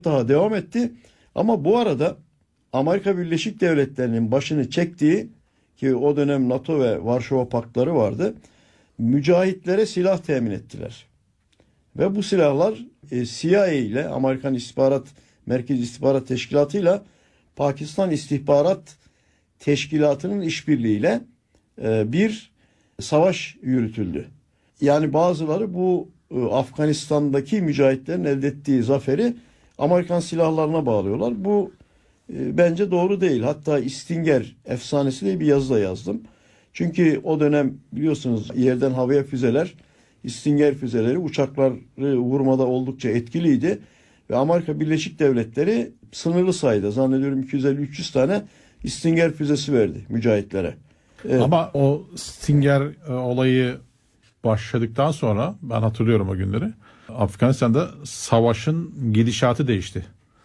daha devam etti. Ama bu arada Amerika Birleşik Devletleri'nin başını çektiği, ki o dönem NATO ve Varşova Paktları vardı, mücahitlere silah temin ettiler. Ve bu silahlar CIA ile, Amerikan Merkez İstihbarat Teşkilatı ile Pakistan İstihbarat Teşkilatı'nın işbirliğiyle bir savaş yürütüldü. Yani bazıları bu Afganistan'daki mücahitlerin elde ettiği zaferi Amerikan silahlarına bağlıyorlar. Bu bence doğru değil. Hatta Stinger efsanesi diye bir yazı da yazdım. Çünkü o dönem biliyorsunuz yerden havaya füzeler, Stinger füzeleri uçakları vurmada oldukça etkiliydi. Ve Amerika Birleşik Devletleri sınırlı sayıda, zannediyorum 250-300 tane Stinger füzesi verdi mücahitlere. Evet. Ama o Stinger olayı başladıktan sonra, ben hatırlıyorum o günleri, Afganistan'da savaşın gidişatı değişti.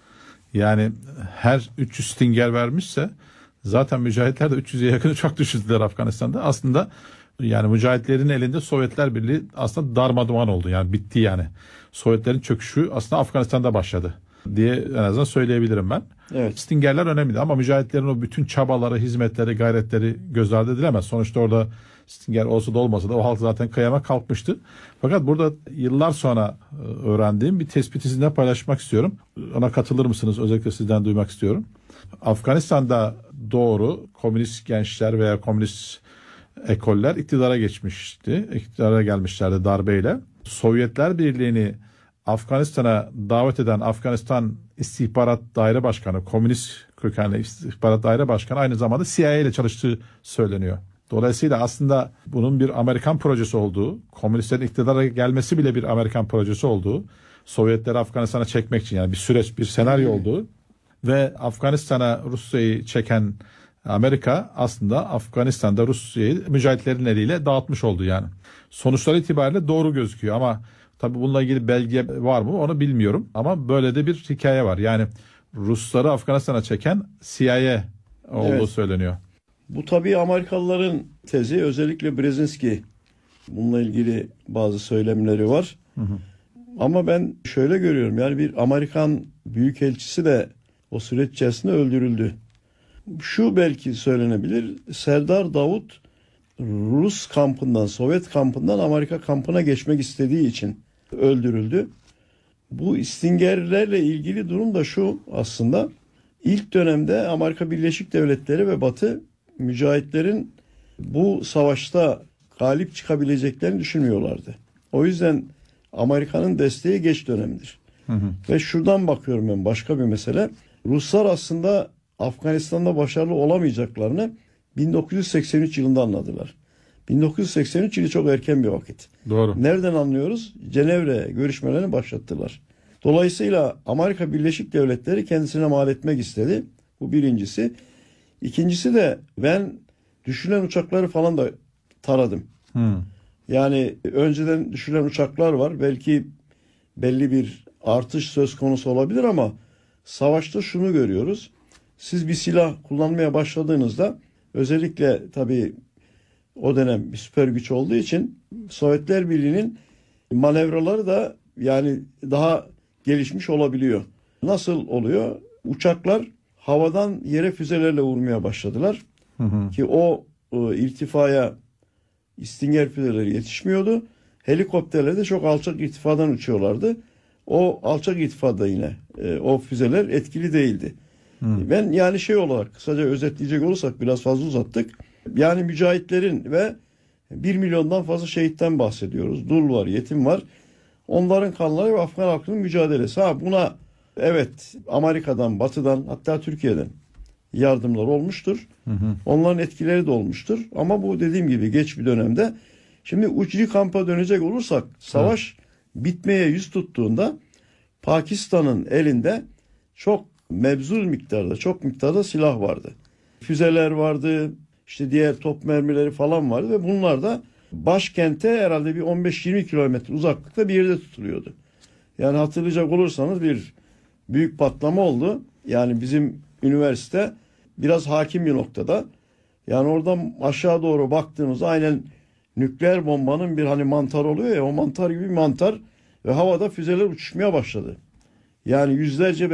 Yani her 300 Stinger vermişse zaten mücahitler de 300'e yakın uçak düşürdüler Afganistan'da. Aslında yani mücahitlerin elinde Sovyetler Birliği aslında darmadağın oldu. Yani bitti yani. Sovyetlerin çöküşü aslında Afganistan'da başladı diye en azından söyleyebilirim ben. Evet. Stingerler önemli ama mücahitlerin o bütün çabaları, hizmetleri, gayretleri göz ardı edilemez. Sonuçta orada Stinger olsa da olmasa da o halk zaten kıyama kalkmıştı. Fakat burada yıllar sonra öğrendiğim bir tespiti sizinle paylaşmak istiyorum. Ona katılır mısınız? Özellikle sizden duymak istiyorum. Afganistan'da doğru komünist gençler veya komünist ekoller iktidara geçmişti. İktidara gelmişlerdi darbeyle. Sovyetler Birliği'ni Afganistan'a davet eden Afganistan İstihbarat Daire Başkanı, komünist kökenli İstihbarat Daire Başkanı aynı zamanda CIA ile çalıştığı söyleniyor. Dolayısıyla aslında bunun bir Amerikan projesi olduğu, komünistlerin iktidara gelmesi bile bir Amerikan projesi olduğu, Sovyetleri Afganistan'a çekmek için yani bir süreç, bir senaryo olduğu ve Afganistan'a Rusya'yı çeken Amerika aslında Afganistan'da Rusya'yı mücahitlerin eliyle dağıtmış oldu yani. Sonuçlar itibariyle doğru gözüküyor ama tabii bununla ilgili belge var mı onu bilmiyorum ama böyle de bir hikaye var. Yani Rusları Afganistan'a çeken CIA olduğu söyleniyor. Bu tabii Amerikalıların tezi, özellikle Brzezinski bununla ilgili bazı söylemleri var. Ama ben şöyle görüyorum, yani bir Amerikan büyükelçisi de o süreç içerisinde öldürüldü. Şu belki söylenebilir, Serdar Davut Rus kampından, Sovyet kampından Amerika kampına geçmek istediği için öldürüldü. Bu Stingerlerle ilgili durum da şu aslında. İlk dönemde Amerika Birleşik Devletleri ve Batı mücahitlerin bu savaşta galip çıkabileceklerini düşünmüyorlardı. O yüzden Amerika'nın desteği geç dönemdir. Ve şuradan bakıyorum ben, başka bir mesele. Ruslar aslında Afganistan'da başarılı olamayacaklarını 1983 yılında anladılar. 1983 yılı çok erken bir vakit. Doğru. Nereden anlıyoruz? Cenevre görüşmelerini başlattılar. Dolayısıyla Amerika Birleşik Devletleri kendisine mal etmek istedi. Bu birincisi. İkincisi de ben düşülen uçakları falan da taradım. Yani önceden düşülen uçaklar var. Belki belli bir artış söz konusu olabilir ama savaşta şunu görüyoruz. Siz bir silah kullanmaya başladığınızda, özellikle tabii o dönem bir süper güç olduğu için Sovyetler Birliği'nin manevraları da yani daha gelişmiş olabiliyor. Nasıl oluyor? Uçaklar havadan yere füzelerle vurmaya başladılar. Ki o irtifaya Stinger füzeleri yetişmiyordu. Helikopterler de çok alçak irtifadan uçuyorlardı. O alçak irtifada yine o füzeler etkili değildi. Ben yani şey olarak kısaca özetleyecek olursak, biraz fazla uzattık. Yani mücahitlerin ve 1 milyondan fazla şehitten bahsediyoruz. Dul var, yetim var. Onların kanları ve Afgan halkının mücadelesi. Buna evet Amerika'dan, Batı'dan, hatta Türkiye'den yardımlar olmuştur. Onların etkileri de olmuştur. Ama bu dediğim gibi geç bir dönemde. Şimdi uçlu kampa dönecek olursak, savaş bitmeye yüz tuttuğunda Pakistan'ın elinde çok mebzul miktarda, çok miktarda silah vardı. Füzeler vardı, işte diğer top mermileri falan vardı ve bunlar da başkente herhalde bir 15-20 kilometre uzaklıkta bir yerde tutuluyordu. Yani hatırlayacak olursanız bir büyük patlama oldu. Yani bizim üniversite biraz hakim bir noktada. Yani oradan aşağı doğru baktığımızda aynen nükleer bombanın bir hani mantar oluyor ya, o mantar gibi bir mantar ve havada füzeler uçuşmaya başladı. Yani yüzlerce